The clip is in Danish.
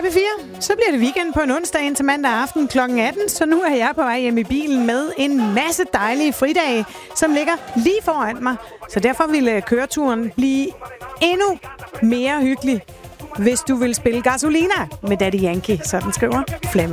P4, så bliver det weekend på en onsdag indtil mandag aften kl. 18, så nu er jeg på vej hjem i bilen med en masse dejlige fridage, som ligger lige foran mig. Så derfor ville køreturen blive endnu mere hyggelig, hvis du vil spille Gasolina med Daddy Yankee, sådan skriver Flemming.